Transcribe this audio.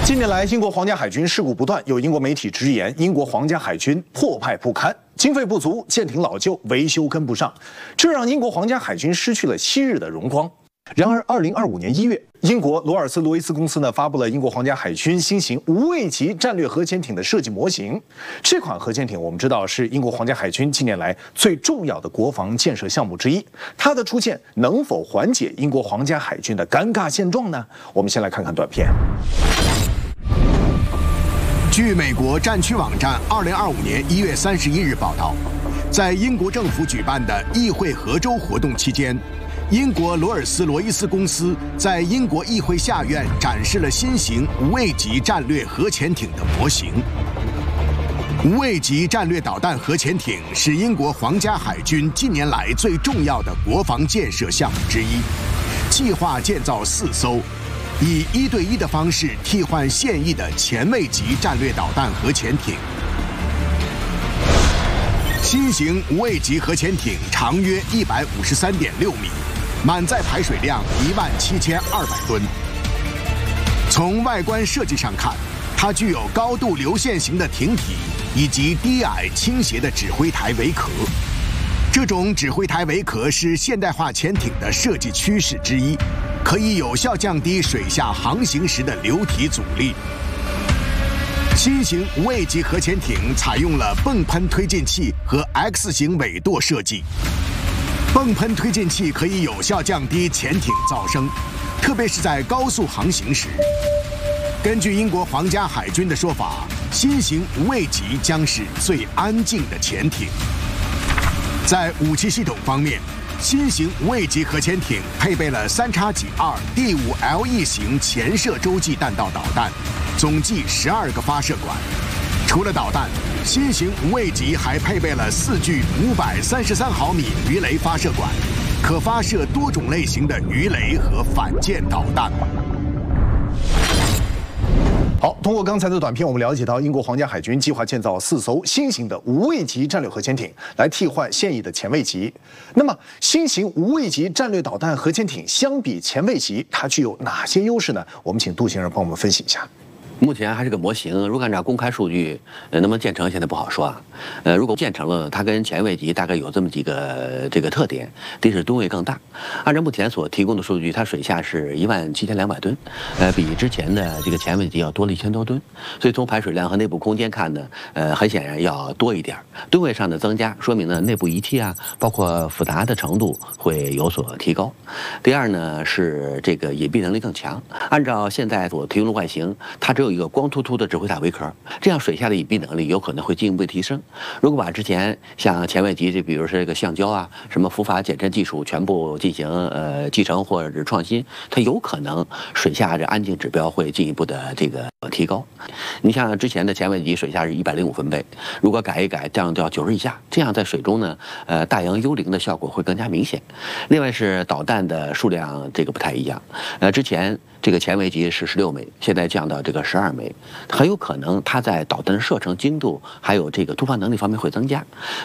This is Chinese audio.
近年来，英国皇家海军事故不断，有英国媒体直言，英国皇家海军破败不堪，经费不足，舰艇老旧，维修跟不上，这让英国皇家海军失去了昔日的荣光。然而，2025年1月，英国罗尔斯罗伊斯公司发布了英国皇家海军新型无畏级战略核潜艇的设计模型。这款核潜艇我们知道是英国皇家海军近年来最重要的国防建设项目之一。它的出现能否缓解英国皇家海军的尴尬现状呢？我们先来看看短片。 据美国战区网站2025年1月31日报道，在英国政府举办的议会合周活动期间，英国罗尔斯罗伊斯公司在英国议会下院展示了新型无畏级战略核潜艇的模型。无畏级战略导弹核潜艇是英国皇家海军近年来最重要的国防建设项目之一，计划建造4艘，以1对1的方式替换现役的前卫级战略导弹核潜艇。新型无畏级核潜艇长约153.6米，满载排水量17200吨。从外观设计上看，它具有高度流线型的艇体以及低矮倾斜的指挥台尾壳。这种指挥台尾壳是现代化潜艇的设计趋势之一，可以有效降低水下航行时的流体阻力。新型无畏级核潜艇采用了泵喷推进器和 X 型尾舵设计。泵喷推进器可以有效降低潜艇噪声，特别是在高速航行时。根据英国皇家海军的说法，新型无畏级将是最安静的潜艇。在武器系统方面，新型无畏级核潜艇配备了3X2第5 LE 型潜射洲际弹道导弹，总计12个发射管。除了导弹，新型无畏级还配备了4具533毫米鱼雷发射管，可发射多种类型的鱼雷和反舰导弹。 好，通过刚才的短片，我们了解到英国皇家海军计划建造4艘新型的无畏级战略核潜艇，来替换现役的前卫级。那么，新型无畏级战略导弹核潜艇相比前卫级，它具有哪些优势呢？我们请杜先生帮我们分析一下。 目前还是个模型，如果按照公开数据，能不能建成现在不好说啊。如果建成了，它跟前卫级大概有这么几个特点：第一是吨位更大，按照目前所提供的数据，它水下是17200吨，比之前的这个前卫级要多了1000多吨，所以从排水量和内部空间看呢，很显然要多一点。吨位上的增加，说明呢内部仪器啊，包括复杂的程度会有所提高。第二呢是这个隐蔽能力更强，按照现在所提供的外形，它只有一个光秃秃的指挥塔尾壳，这样水下的隐蔽能力有可能会进一步提升。如果把之前像前卫级，就比如说这个橡胶啊、什么浮法减震技术全部进行继承或者是创新，它有可能水下这安静指标会进一步的提高。你像之前的前卫级水下是105分贝，如果改一改降到90以下，这样在水中呢，大洋幽灵的效果会更加明显。另外是导弹的数量不太一样，之前这个前卫级是16枚，现在降到12枚，很有可能它在导弹射程精度还有突发能力方面会增加。